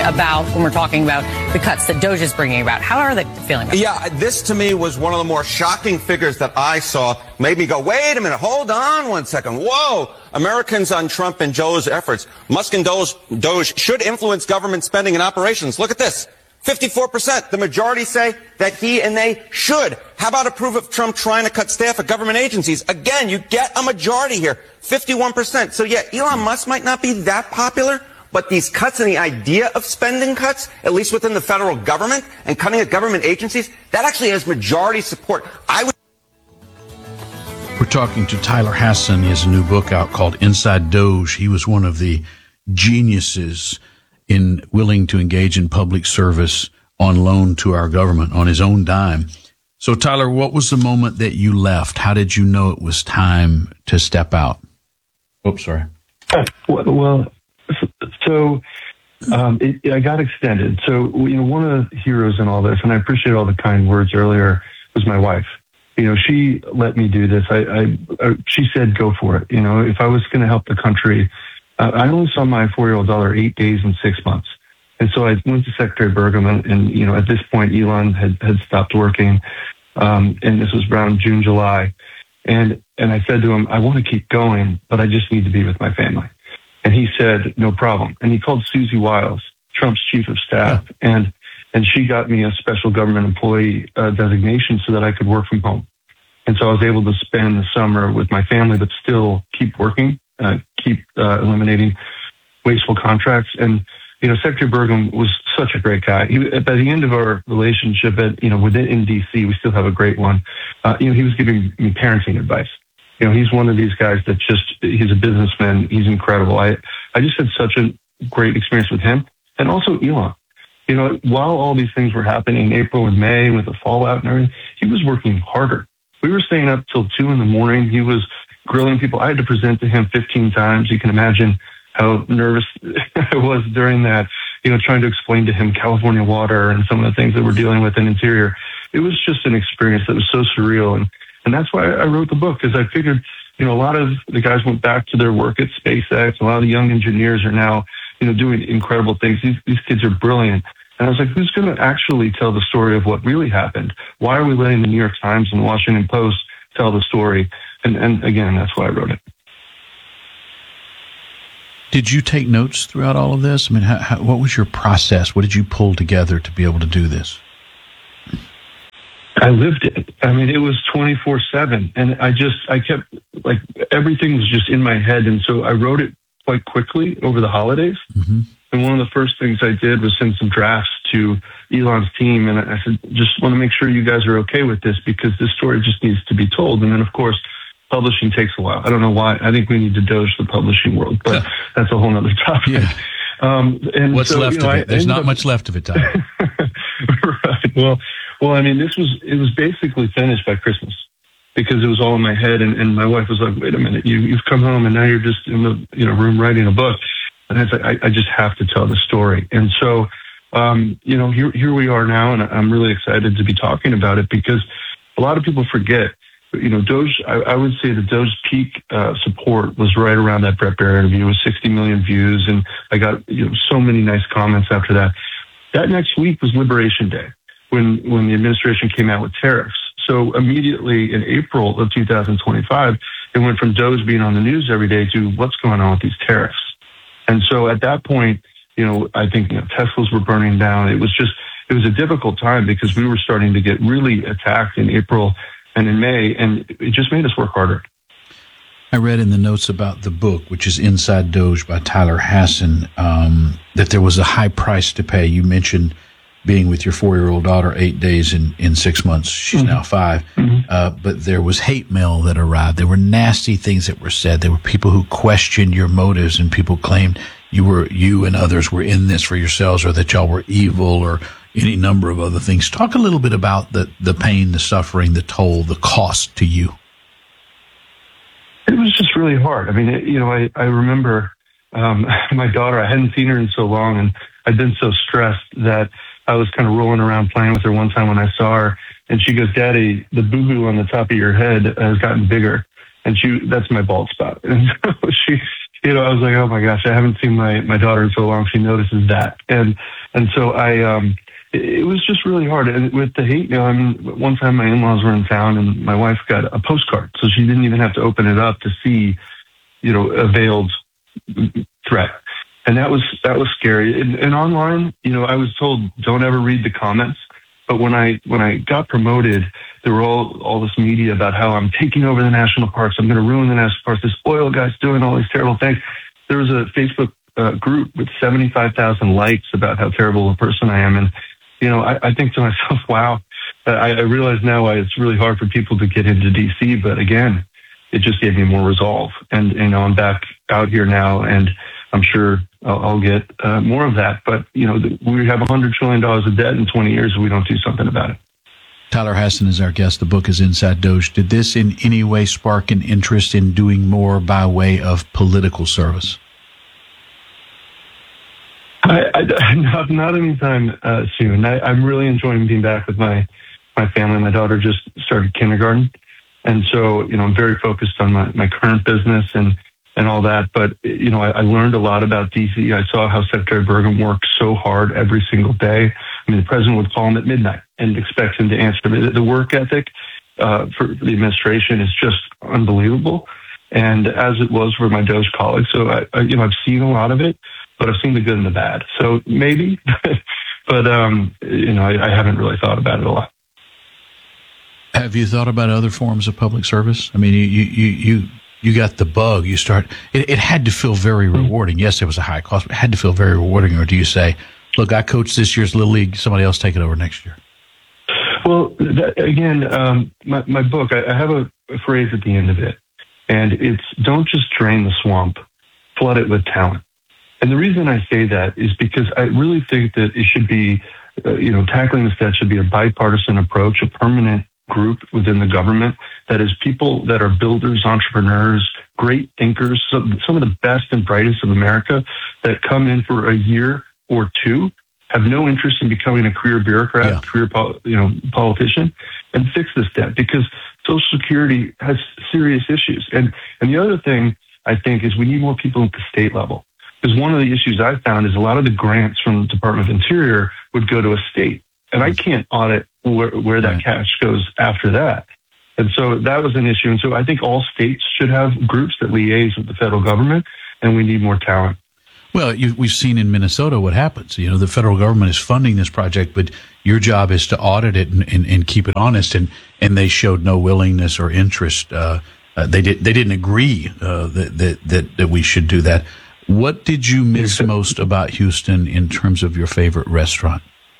about when we're talking about the cuts that Doge is bringing about. How are they feeling about Yeah, this to me was one of the more shocking figures that I saw. Made me go, wait a minute, hold on one second. Whoa, Americans on Trump and Joe's efforts. Musk and Doge should influence government spending and operations. Look at this. 54%. The majority say that he and they should. How about approve of Trump trying to cut staff at government agencies? Again, you get a majority here. 51%. So yeah, Elon Musk might not be that popular, but these cuts and the idea of spending cuts, at least within the federal government and cutting at government agencies, that actually has majority support. We're talking to Tyler Hasson. He has a new book out called Inside Doge. He was one of the geniuses in willing to engage in public service on loan to our government on his own dime. So, Tyler, what was the moment that you left? How did you know it was time to step out? Oops, sorry. Well, I got extended. So, one of the heroes in all this, and I appreciate all the kind words earlier, was my wife. She let me do this. She said, go for it. If I was going to help the country, I only saw my 4-year-old daughter 8 days and 6 months. And so I went to Secretary Burgum and at this point, Elon had stopped working. And this was around June, July. And I said to him, I want to keep going, but I just need to be with my family. And he said, no problem. And he called Susie Wiles, Trump's chief of staff. And she got me a special government employee designation so that I could work from home. And so I was able to spend the summer with my family, but still keep working, keep eliminating wasteful contracts. And, Secretary Burgum was such a great guy. By the end of our relationship in D.C., we still have a great one. He was giving me parenting advice. He's one of these guys that he's a businessman. He's incredible. I just had such a great experience with him and also Elon. While all these things were happening in April and May with the fallout and everything, he was working harder. We were staying up till 2 a.m. He was grilling people. I had to present to him 15 times. You can imagine how nervous I was during that, trying to explain to him California water and some of the things that we're dealing with in Interior. It was just an experience that was so surreal. And that's why I wrote the book, because I figured, a lot of the guys went back to their work at SpaceX. A lot of the young engineers are now, doing incredible things. These kids are brilliant. And I was like, who's going to actually tell the story of what really happened? Why are we letting the New York Times and the Washington Post tell the story? And again, that's why I wrote it. Did you take notes throughout all of this? I mean, what was your process? What did you pull together to be able to do this? I lived it. I mean, it was 24/7. And I kept, everything was just in my head. And so I wrote it quite quickly over the holidays. Mm-hmm. And one of the first things I did was send some drafts to Elon's team. And I said, just want to make sure you guys are okay with this because this story just needs to be told. And then, of course, publishing takes a while. I don't know why. I think we need to Doge the publishing world, but that's a whole nother topic. Yeah. And what's left of it? There's not much left of it, Tyler. Right. Well, I mean, it was basically finished by Christmas because it was all in my head. And my wife was like, wait a minute, you've come home and now you're just in the room writing a book. And I was like, I just have to tell the story. And so, here we are now, and I'm really excited to be talking about it because a lot of people forget, Doge, I would say the Doge peak support was right around that Bret Baier interview with 60 million views. And I got, so many nice comments after that. That next week was Liberation Day when the administration came out with tariffs. So immediately in April of 2025, it went from Doge being on the news every day to what's going on with these tariffs. And so at that point, I think Teslas were burning down. It was a difficult time because we were starting to get really attacked in April and in May, and it just made us work harder. I read in the notes about the book, which is Inside Doge by Tyler Hasson, that there was a high price to pay. You mentioned being with your 4-year-old daughter 8 days in 6 months. She's now 5. Mm-hmm. But there was hate mail that arrived. There were nasty things that were said. There were people who questioned your motives, and people claimed you and others were in this for yourselves, or that y'all were evil, or any number of other things. Talk a little bit about the pain, the suffering, the toll, the cost to you. It was just really hard. I mean, I remember my daughter, I hadn't seen her in so long, and I'd been so stressed that I was kind of rolling around playing with her one time when I saw her, and she goes, Daddy, the boo-boo on the top of your head has gotten bigger. And that's my bald spot. And so I was like, oh my gosh, I haven't seen my daughter in so long. She notices that. And so it was just really hard. And with the hate mail, I mean, one time my in-laws were in town and my wife got a postcard. So she didn't even have to open it up to see, a veiled threat. And that was scary. And online, I was told don't ever read the comments. But when I got promoted, there were all this media about how I'm taking over the national parks. I'm going to ruin the national parks. This oil guy's doing all these terrible things. There was a Facebook group with 75,000 likes about how terrible a person I am. And, I think to myself, wow, I realize now why it's really hard for people to get into DC. But again, it just gave me more resolve. And, I'm back out here now, and I'm sure I'll get more of that. But, we have $100 trillion of debt in 20 years if we don't do something about it. Tyler Hasson is our guest. The book is Inside Doge. Did this in any way spark an interest in doing more by way of political service? Not anytime soon. I'm really enjoying being back with my family. My daughter just started kindergarten. And so, I'm very focused on my current business and all that. But, I learned a lot about DC. I saw how Secretary Burgum worked so hard every single day. I mean, the president would call him at midnight and expect him to answer. The work ethic for the administration is just unbelievable. And as it was for my Doge colleagues. So, I've seen a lot of it, but I've seen the good and the bad. So maybe, but, I haven't really thought about it a lot. Have you thought about other forms of public service? I mean, you got the bug. You start. It had to feel very rewarding. Yes, there was a high cost, but it had to feel very rewarding. Or do you say, "Look, I coached this year's Little League. Somebody else take it over next year"? Well, my book. I have a phrase at the end of it, and it's "Don't just drain the swamp, flood it with talent." And the reason I say that is because I really think that it should be, tackling this debt should be a bipartisan approach, a permanent group within the government that is people that are builders, entrepreneurs, great thinkers, some of the best and brightest of America that come in for a year or two, have no interest in becoming a career bureaucrat, career politician, and fix this debt, because Social Security has serious issues. And the other thing I think is we need more people at the state level. Because one of the issues I found is a lot of the grants from the Department of Interior would go to a state. And I can't audit where that cash goes after that. And so that was an issue. And so I think all states should have groups that liaise with the federal government, and we need more talent. Well, we've seen in Minnesota what happens. The federal government is funding this project, but your job is to audit it and keep it honest. And they showed no willingness or interest. They didn't agree that we should do that. What did you miss most about Houston in terms of your favorite restaurant?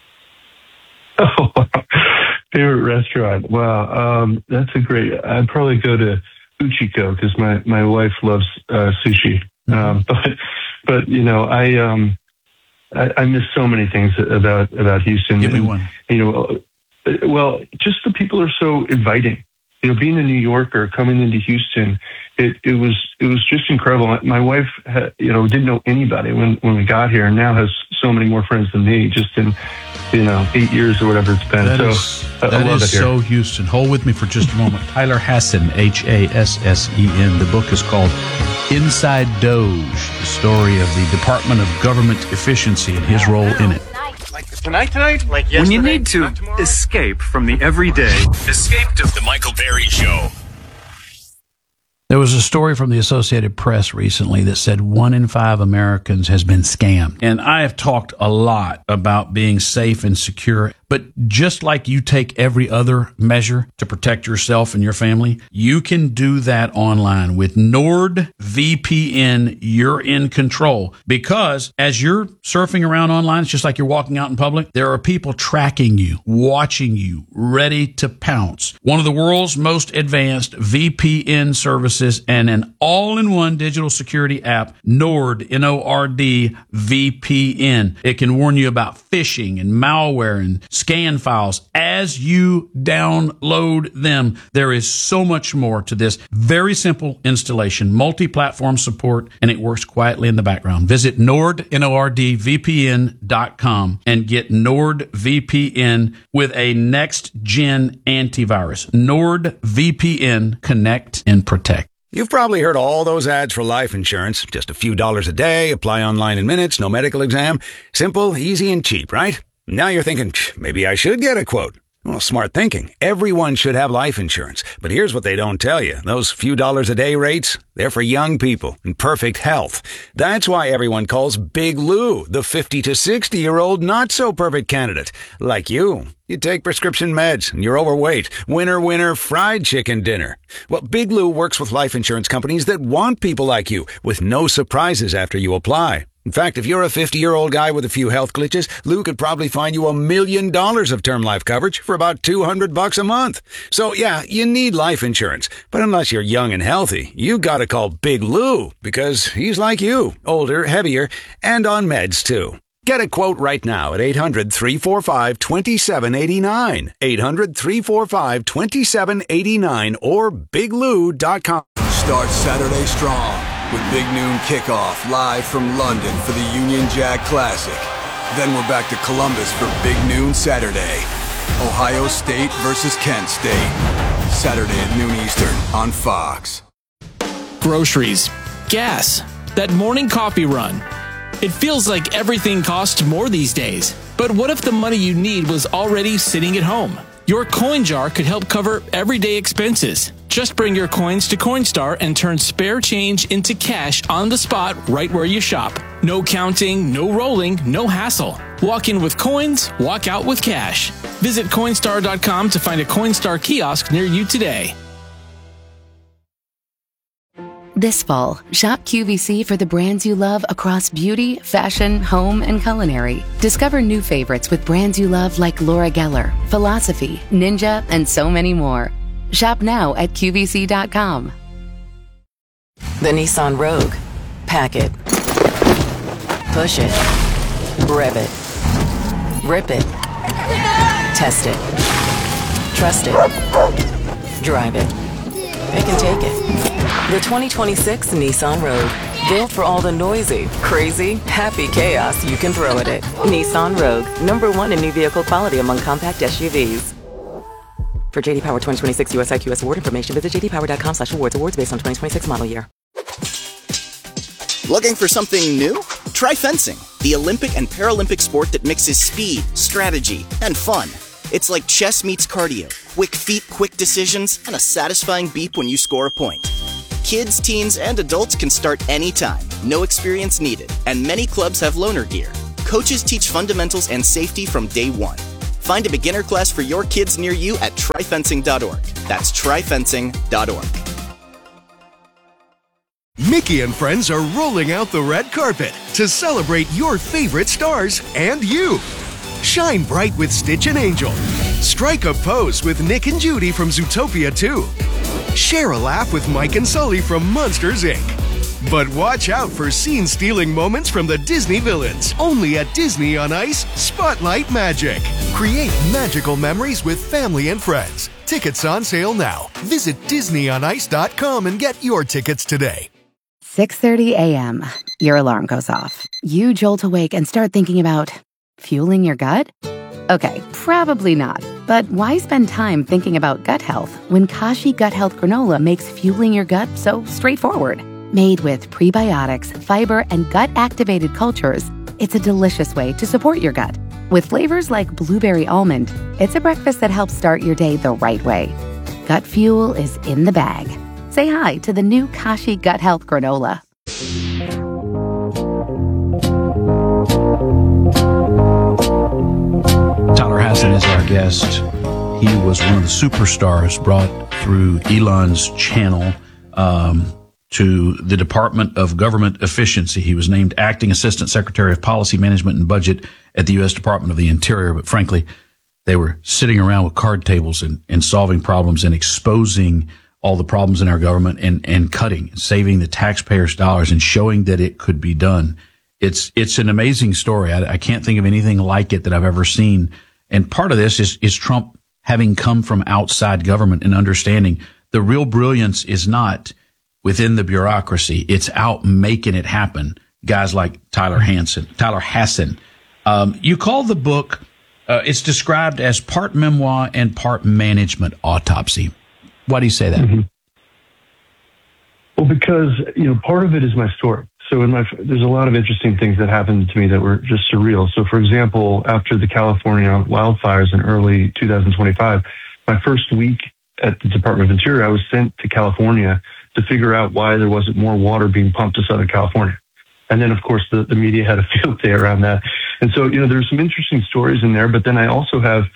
Oh, favorite restaurant. Wow. That's a great, I'd probably go to Uchiko because my wife loves sushi. But I miss so many things about Houston. Give me one. Well, just the people are so inviting. Being a New Yorker coming into Houston, it was just incredible. My wife, didn't know anybody when we got here, and now has so many more friends than me. Just in 8 years or whatever it's been. That is so Houston. Hold with me for just a moment. Tyler Hasson, Hassen. The book is called Inside Doge: The Story of the Department of Government Efficiency and his role in it. Like tonight? Like yesterday? When you need to escape from the everyday, escape to the Michael Berry Show. There was a story from the Associated Press recently that said 1 in 5 Americans has been scammed. And I have talked a lot about being safe and secure. But just like you take every other measure to protect yourself and your family, you can do that online. With NordVPN, you're in control. Because as you're surfing around online, it's just like you're walking out in public, there are people tracking you, watching you, ready to pounce. One of the world's most advanced VPN services and an all-in-one digital security app, Nord, N-O-R-D, VPN. It can warn you about phishing and malware and scan files as you download them. There is so much more to this very simple installation, multi-platform support, and it works quietly in the background. Visit Nord, NORDVPN.com and get NordVPN with a next-gen antivirus. NordVPN, connect and protect. You've probably heard all those ads for life insurance. Just a few dollars a day, apply online in minutes, no medical exam. Simple, easy, and cheap, right? Now you're thinking, maybe I should get a quote. Well, smart thinking. Everyone should have life insurance. But here's what they don't tell you. Those few dollars a day rates, they're for young people in perfect health. That's why everyone calls Big Lou the 50 to 60-year-old not-so-perfect candidate. Like you. You take prescription meds and you're overweight. Winner, winner, fried chicken dinner. Well, Big Lou works with life insurance companies that want people like you with no surprises after you apply. In fact, if you're a 50-year-old guy with a few health glitches, Lou could probably find you $1 million of term life coverage for about $200 a month. So yeah, you need life insurance. But unless you're young and healthy, you gotta call Big Lou because he's like you, older, heavier, and on meds too. Get a quote right now at 800-345-2789. 800-345-2789 or biglou.com. Start Saturday strong with Big Noon Kickoff live from London for the Union Jack Classic. Then we're back to Columbus for Big Noon Saturday. Ohio State versus Kent State. Saturday at noon Eastern on Fox. Groceries, gas, that morning coffee run. It feels like everything costs more these days. But what if the money you need was already sitting at home? Your coin jar could help cover everyday expenses. Just bring your coins to Coinstar and turn spare change into cash on the spot right where you shop. No counting, no rolling, no hassle. Walk in with coins, walk out with cash. Visit Coinstar.com to find a Coinstar kiosk near you today. This fall, shop QVC for the brands you love across beauty, fashion, home, and culinary. Discover new favorites with brands you love like Laura Geller, Philosophy, Ninja, and so many more. Shop now at QVC.com. The Nissan Rogue. Pack it. Push it. Rev it. Rip it. Test it. Trust it. Drive it. It can take it. The 2026 Nissan Rogue. Built for all the noisy, crazy, happy chaos you can throw at it. Nissan Rogue. #1 in new vehicle quality among compact SUVs. For JD Power 2026 US IQS award information, visit jdpower.com/awards. Awards based on 2026 model year. Looking for something new? Try fencing, the Olympic and Paralympic sport that mixes speed, strategy, and fun. It's like chess meets cardio. Quick feet, quick decisions, and a satisfying beep when you score a point. Kids, teens, and adults can start anytime. No experience needed. And many clubs have loaner gear. Coaches teach fundamentals and safety from day one. Find a beginner class for your kids near you at tryfencing.org. That's tryfencing.org. Mickey and friends are rolling out the red carpet to celebrate your favorite stars and you. Shine bright with Stitch and Angel. Strike a pose with Nick and Judy from Zootopia 2. Share a laugh with Mike and Sully from Monsters, Inc. But watch out for scene-stealing moments from the Disney villains. Only at Disney on Ice, Spotlight Magic. Create magical memories with family and friends. Tickets on sale now. Visit DisneyOnIce.com and get your tickets today. 6:30 a.m. Your alarm goes off. You jolt awake and start thinking about fueling your gut? Okay, probably not. But why spend time thinking about gut health when Kashi Gut Health Granola makes fueling your gut so straightforward? Made with prebiotics, fiber, and gut-activated cultures, it's a delicious way to support your gut. With flavors like blueberry almond, it's a breakfast that helps start your day the right way. Gut fuel is in the bag. Say hi to the new Kashi Gut Health Granola. Tyler Hassan is our guest. He was one of the superstars brought through Elon's channel to the Department of Government Efficiency. He was named Acting Assistant Secretary of Policy Management and Budget at the U.S. Department of the Interior. But frankly, they were sitting around with card tables and solving problems and exposing all the problems in our government and cutting, saving the taxpayers' dollars and showing that it could be done. It's an amazing story. I can't think of anything like it that I've ever seen. And part of this is Trump having come from outside government and understanding the real brilliance is not within the bureaucracy. It's out making it happen. Guys like Tyler Hassan. You call the book, it's described as part memoir and part management autopsy. Why do you say that? Mm-hmm. Well, because, part of it is my story. So there's a lot of interesting things that happened to me that were just surreal. So, for example, after the California wildfires in early 2025, my first week at the Department of Interior, I was sent to California to figure out why there wasn't more water being pumped to Southern California. And then, of course, the media had a field day around that. And so, there's some interesting stories in there. But then I also have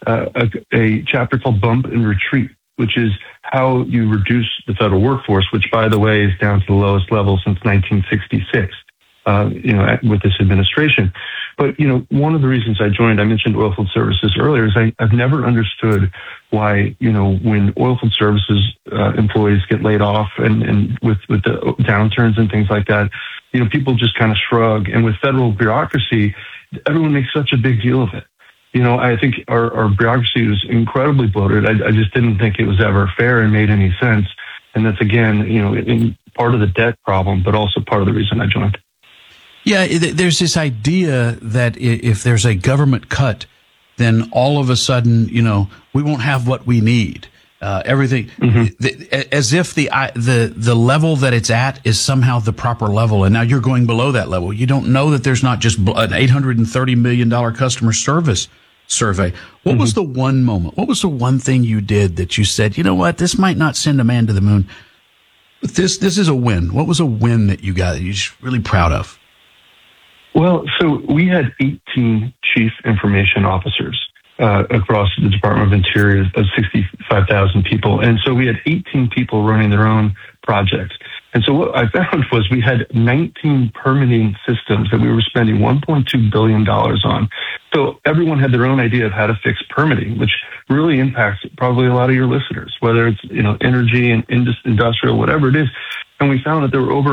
a chapter called Bump and Retreat, which is how you reduce the federal workforce, which, by the way, is down to the lowest level since 1966, with this administration. But, one of the reasons I joined, I mentioned Oilfield Services earlier, is I've never understood why, when Oilfield Services employees get laid off and with the downturns and things like that, people just kind of shrug. And with federal bureaucracy, everyone makes such a big deal of it. I think our bureaucracy was incredibly bloated. I just didn't think it was ever fair and made any sense. And that's, again, in part of the debt problem, but also part of the reason I joined. Yeah, there's this idea that if there's a government cut, then all of a sudden, we won't have what we need. Everything, as if the level that it's at is somehow the proper level, and now you're going below that level. You don't know that there's not just an $830 million customer service survey. What was the one moment? What was the one thing you did that you said, you know what, this might not send a man to the moon, but this is a win? What was a win that you got that you're just really proud of? Well, so we had 18 chief information officers across the Department of Interior of 65,000 people. And so we had 18 people running their own projects. And so what I found was we had 19 permitting systems that we were spending $1.2 billion on. So everyone had their own idea of how to fix permitting, which really impacts probably a lot of your listeners, whether it's, energy and industrial, whatever it is. And we found that there were over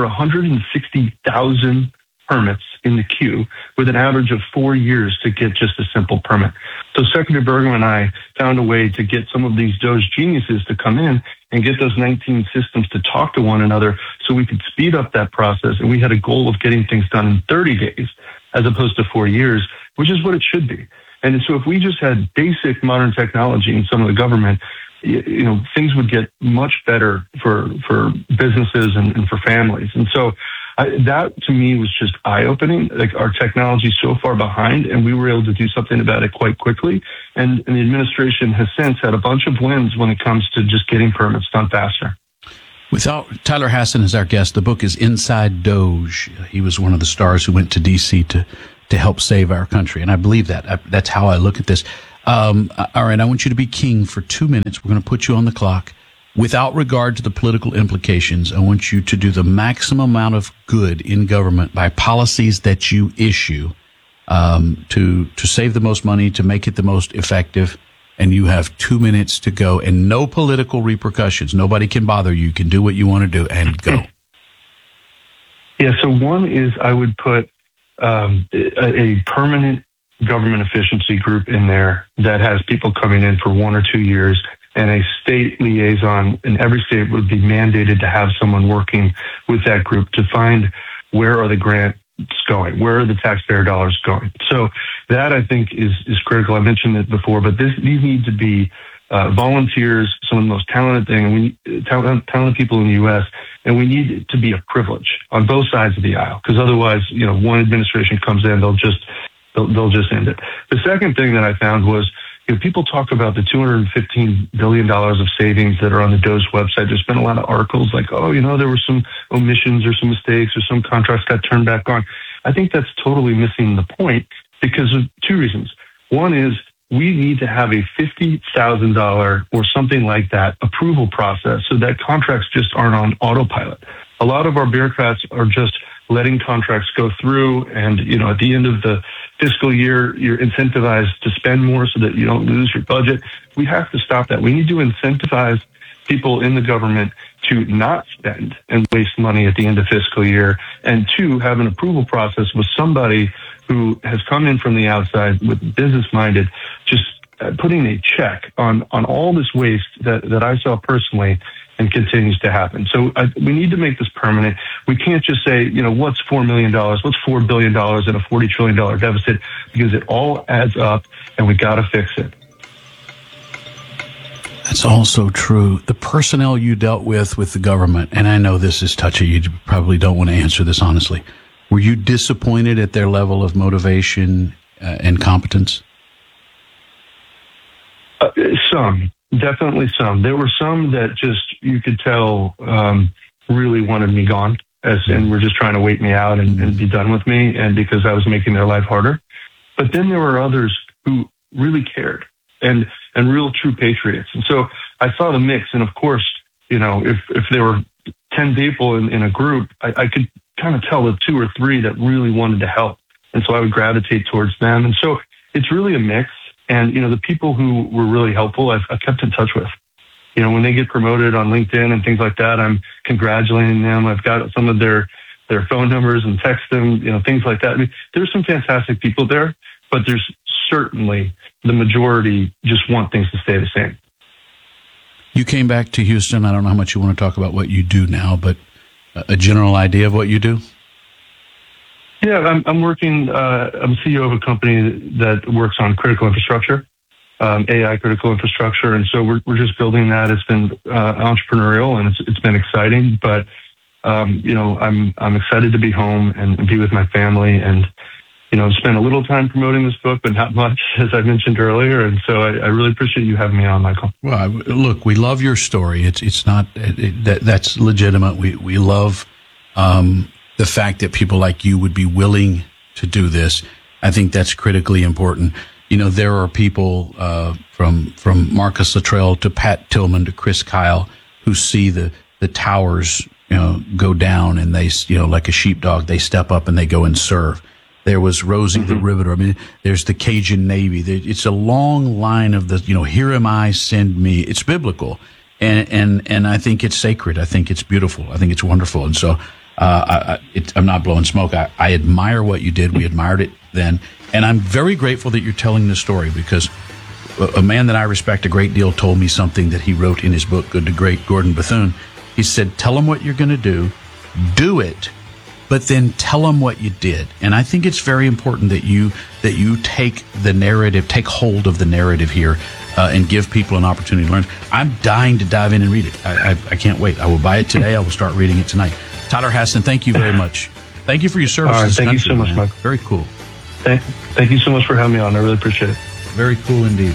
160,000 permits in the queue with an average of 4 years to get just a simple permit. So Secretary Burgum and I found a way to get some of these DOGE geniuses to come in and get those 19 systems to talk to one another so we could speed up that process. And we had a goal of getting things done in 30 days as opposed to 4 years, which is what it should be. And so if we just had basic modern technology in some of the government, things would get much better for businesses and for families. And so that to me was just eye-opening. Like, our technology is so far behind, and we were able to do something about it quite quickly. And the administration has since had a bunch of wins when it comes to just getting permits done faster. Tyler Hasson is our guest. The book is Inside DOGE. He was one of the stars who went to D.C. to help save our country, and I believe that. That's how I look at this. All right, I want you to be king for 2 minutes. We're going to put you on the clock. Without regard to the political implications, I want you to do the maximum amount of good in government by policies that you issue to save the most money, to make it the most effective. And you have 2 minutes to go, and no political repercussions. Nobody can bother you. You can do what you want to do and go. Yeah, so one is I would put a permanent government efficiency group in there that has people coming in for 1 or 2 years, and a state liaison in every state would be mandated to have someone working with that group to find where are the grants going, where are the taxpayer dollars going. So that, I think, is critical. I mentioned it before, but these need to be volunteers, some of the most talented talented people in the U.S., and we need it to be a privilege on both sides of the aisle, because otherwise, one administration comes in, they'll just end it. The second thing that I found was, people talk about the $215 billion of savings that are on the DOGE website. There's been a lot of articles like, there were some omissions or some mistakes or some contracts got turned back on. I think that's totally missing the point because of two reasons. One is we need to have a $50,000 or something like that approval process so that contracts just aren't on autopilot. A lot of our bureaucrats are just letting contracts go through, and at the end of the fiscal year, you're incentivized to spend more so that you don't lose your budget. We have to stop that. We need to incentivize people in the government to not spend and waste money at the end of fiscal year, and two, have an approval process with somebody who has come in from the outside with business-minded, just putting a check on all this waste that I saw personally and continues to happen. So we need to make this permanent. We can't just say, what's $4 million? What's $4 billion in a $40 trillion deficit? Because it all adds up, and we got to fix it. That's also true. The personnel you dealt with the government, and I know this is touchy, you probably don't want to answer this honestly. Were you disappointed at their level of motivation and competence? Some, definitely some. There were some that just, you could tell, really wanted me gone, and were just trying to wait me out and be done with me, and because I was making their life harder. But then there were others who really cared and real true patriots. And so I saw the mix. And of course, if there were 10 people in a group, I could kind of tell the 2 or 3 that really wanted to help. And so I would gravitate towards them. And so it's really a mix. And, the people who were really helpful, I've kept in touch with. When they get promoted on LinkedIn and things like that, I'm congratulating them. I've got some of their phone numbers and text them, things like that. I mean, there's some fantastic people there, but there's certainly the majority just want things to stay the same. You came back to Houston. I don't know how much you want to talk about what you do now, but a general idea of what you do? Yeah, I'm working, I'm CEO of a company that works on critical infrastructure, AI critical infrastructure. And so we're just building that. It's been entrepreneurial and it's been exciting, but, I'm excited to be home and be with my family and, spend a little time promoting this book, but not much, as I mentioned earlier. And so I really appreciate you having me on, Michael. Well, look, we love your story. It's not, that's legitimate. We love, the fact that people like you would be willing to do this. I think that's critically important. There are people, from Marcus Luttrell to Pat Tillman to Chris Kyle who see the towers, go down and they, like a sheepdog, they step up and they go and serve. There was Rosie the Riveter. I mean, there's the Cajun Navy. It's a long line of the, here am I, send me. It's biblical. And I think it's sacred. I think it's beautiful. I think it's wonderful. And so, I'm not blowing smoke. I admire what you did. We admired it then. And I'm very grateful that you're telling this story because a man that I respect a great deal told me something that he wrote in his book, Good to Great, Gordon Bethune. He said, tell them what you're going to do it, but then tell them what you did. And I think it's very important that you take the narrative, take hold of the narrative here, and give people an opportunity to learn. I'm dying to dive in and read it. I can't wait. I will buy it today. I will start reading it tonight. Tyler Hasson, thank you very much. Thank you for your service. All right, thank you so much, man. Michael. Very cool. Thank you so much for having me on. I really appreciate it. Very cool indeed.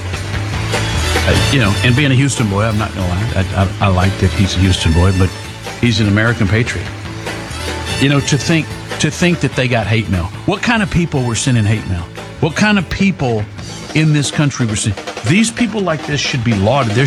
And being a Houston boy, I'm not going to lie. I like that he's a Houston boy, but he's an American patriot. To think that they got hate mail. What kind of people were sending hate mail? What kind of people in this country were sending? These people like this should be lauded.